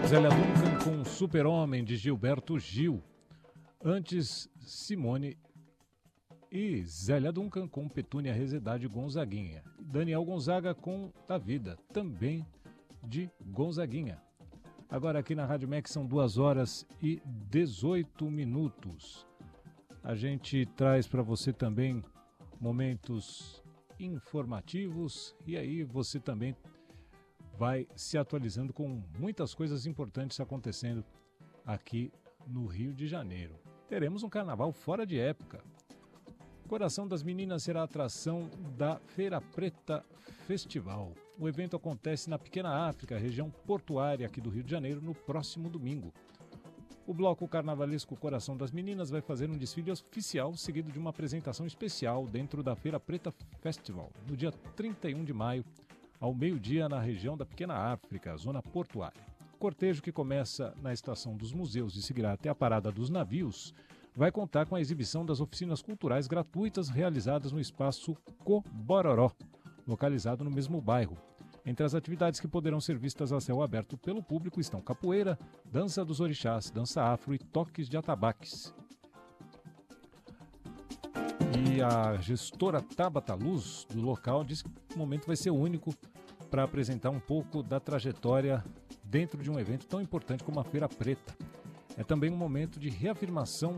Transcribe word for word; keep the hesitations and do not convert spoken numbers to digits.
Zélia Duncan com Super-Homem, de Gilberto Gil. Antes, Simone e Zélia Duncan com Petúnia Rezedade Gonzaguinha. Daniel Gonzaga com Da Vida, também de Gonzaguinha. Agora aqui na Rádio M E C são duas horas e dezoito minutos. A gente traz para você também momentos informativos e aí você também vai se atualizando com muitas coisas importantes acontecendo aqui no Rio de Janeiro. Teremos um carnaval fora de época. Coração das Meninas será a atração da Feira Preta Festival. O evento acontece na Pequena África, região portuária aqui do Rio de Janeiro, no próximo domingo. O bloco carnavalesco Coração das Meninas vai fazer um desfile oficial, seguido de uma apresentação especial dentro da Feira Preta Festival, no dia trinta e um de maio, ao meio-dia, na região da Pequena África, zona portuária. O cortejo, que começa na Estação dos Museus e seguirá até a Parada dos Navios, vai contar com a exibição das oficinas culturais gratuitas realizadas no espaço Cobororó, localizado no mesmo bairro. Entre as atividades que poderão ser vistas a céu aberto pelo público estão capoeira, dança dos orixás, dança afro e toques de atabaques. E a gestora Tabata Luz, do local, diz que o momento vai ser único para apresentar um pouco da trajetória dentro de um evento tão importante como a Feira Preta. É também um momento de reafirmação